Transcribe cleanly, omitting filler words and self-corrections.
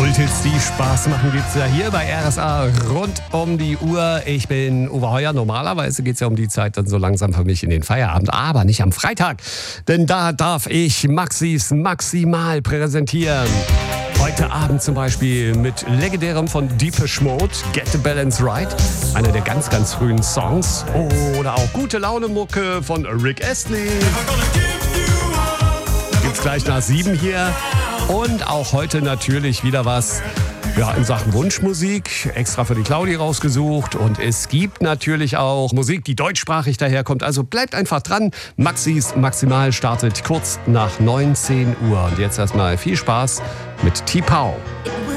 Kulthits, die Spaß machen, gibt's ja hier bei RSA rund um die Uhr. Ich bin Uwe Heuer. Normalerweise geht's ja um die Zeit dann so langsam für mich in den Feierabend, aber nicht am Freitag, denn da darf ich Maxis Maximal präsentieren. Heute Abend zum Beispiel mit legendärem von Depeche Mode, Get the Balance Right, einer der ganz, ganz frühen Songs. Oder auch gute Laune-Mucke von Rick Astley. Gibt's gleich nach 7 hier. Und auch heute natürlich wieder was in Sachen Wunschmusik, extra für die Claudi rausgesucht. Und es gibt natürlich auch Musik, die deutschsprachig daherkommt. Also bleibt einfach dran. Maxis Maximal startet kurz nach 19 Uhr. Und jetzt erstmal viel Spaß mit T-Pow.